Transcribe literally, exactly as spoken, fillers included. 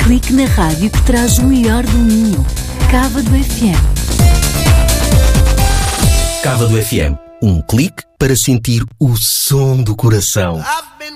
clique na rádio que traz o melhor do Minho. Cávado F M. Cávado F M. Um clique para sentir o som do coração.